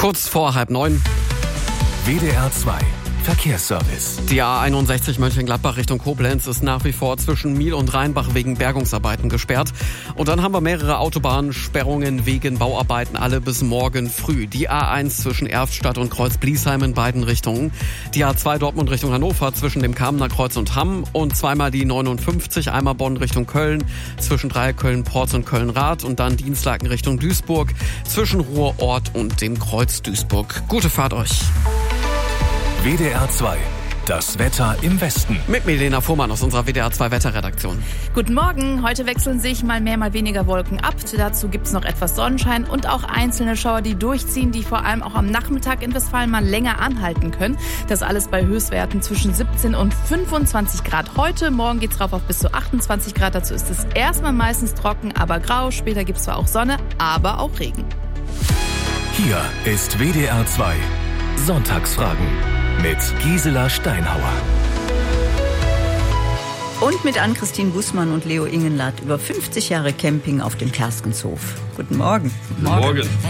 Kurz vor 8:30. WDR 2 Verkehrsservice. Die A61 Mönchengladbach Richtung Koblenz ist nach wie vor zwischen Miel und Rheinbach wegen Bergungsarbeiten gesperrt. Und dann haben wir mehrere Autobahnsperrungen wegen Bauarbeiten, alle bis morgen früh. Die A1 zwischen Erftstadt und Kreuz-Bliesheim in beiden Richtungen. Die A2 Dortmund Richtung Hannover zwischen dem Kamener Kreuz und Hamm. Und zweimal die 59, einmal Bonn Richtung Köln, zwischen Köln-Porz und Köln-Rath. Und dann Dienstlaken Richtung Duisburg, zwischen Ruhrort und dem Kreuz Duisburg. Gute Fahrt euch. WDR 2, das Wetter im Westen. Mit Milena Fuhrmann aus unserer WDR 2 Wetterredaktion. Guten Morgen. Heute wechseln sich mal mehr, mal weniger Wolken ab. Dazu gibt's noch etwas Sonnenschein und auch einzelne Schauer, die durchziehen, die vor allem auch am Nachmittag in Westfalen mal länger anhalten können. Das alles bei Höchstwerten zwischen 17 und 25 Grad heute. Morgen geht's rauf auf bis zu 28 Grad. Dazu ist es erstmal meistens trocken, aber grau. Später gibt's zwar auch Sonne, aber auch Regen. Hier ist WDR 2 Sonntagsfragen mit Gisela Steinhauer. Und mit Ann-Christine Bußmann und Leo Ingenlath über 50 Jahre Camping auf dem Kerskenshof. Guten Morgen. Morgen.